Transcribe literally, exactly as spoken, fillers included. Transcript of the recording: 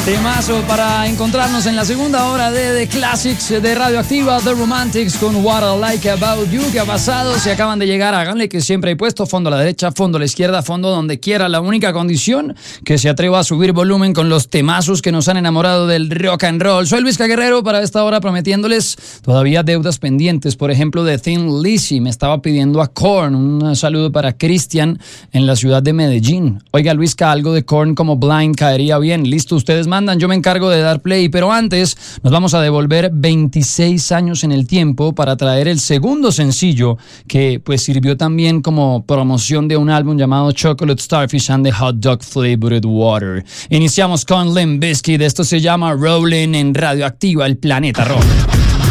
Temazo para encontrarnos en la segunda hora de The Classics de Radioactiva, The Romantics con What I Like About You. ¿Qué ha pasado? Si acaban de llegar, háganle que siempre hay puesto fondo a la derecha, fondo a la izquierda, fondo donde quiera. La única condición, que se atreva a subir volumen con los temazos que nos han enamorado del rock and roll. Soy Luis Guerrero para esta hora prometiéndoles todavía deudas pendientes. Por ejemplo, de Thin Lizzy me estaba pidiendo a Korn. Un saludo para Cristian en la ciudad de Medellín. Oiga, Luisca, algo de Korn como Blind caería bien. Listo, ustedes más mandan, yo me encargo de dar play, pero antes nos vamos a devolver veintiséis años en el tiempo para traer el segundo sencillo que pues sirvió también como promoción de un álbum llamado Chocolate Starfish and the Hot Dog Flavored Water. Iniciamos con Limp Bizkit, esto se llama Rollin' en Radioactiva, el planeta rock.